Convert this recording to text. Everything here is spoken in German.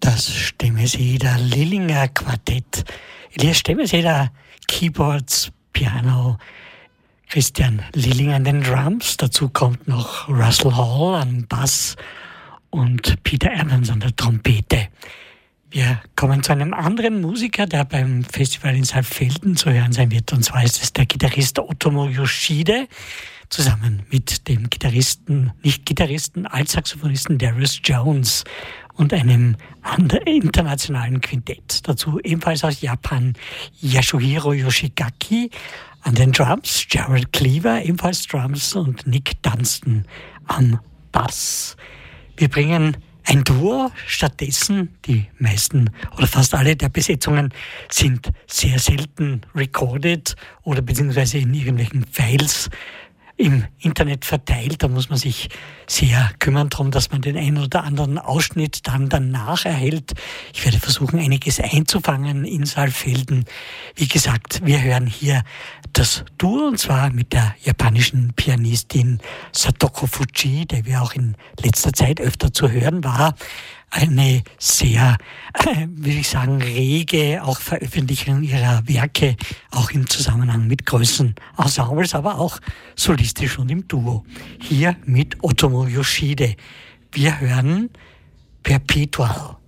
Das Stemmeseder Lillinger Quartett. Elias Stemmeseder, Keyboards, Piano, Christian Lillinger an den Drums. Dazu kommt noch Russell Hall an Bass und Peter Evans an der Trompete. Wir kommen zu einem anderen Musiker, der beim Festival in Saalfelden zu hören sein wird. Und zwar ist es der Gitarrist Otomo Yoshide, zusammen mit dem Nicht-Gitarristen, Altsaxophonisten Darius Jones und einem internationalen Quintett. Dazu ebenfalls aus Japan Yasuhiro Yoshigaki an den Drums, Gerald Cleaver ebenfalls Drums und Nick Dunstan am Bass. Wir bringen ein Duo stattdessen. Die meisten oder fast alle der Besetzungen sind sehr selten recorded oder beziehungsweise in irgendwelchen Files im Internet verteilt. Da muss man sich sehr kümmern darum, dass man den einen oder anderen Ausschnitt dann danach erhält. Ich werde versuchen, einiges einzufangen in Saalfelden. Wie gesagt, wir hören hier das Duo, und zwar mit der japanischen Pianistin Satoko Fujii, der wir auch in letzter Zeit öfter zu hören war. Eine sehr, würde ich sagen, rege auch Veröffentlichung ihrer Werke, auch im Zusammenhang mit größeren Ensembles, aber auch solistisch und im Duo. Hier mit Otomo Yoshide. Wir hören Perpetual.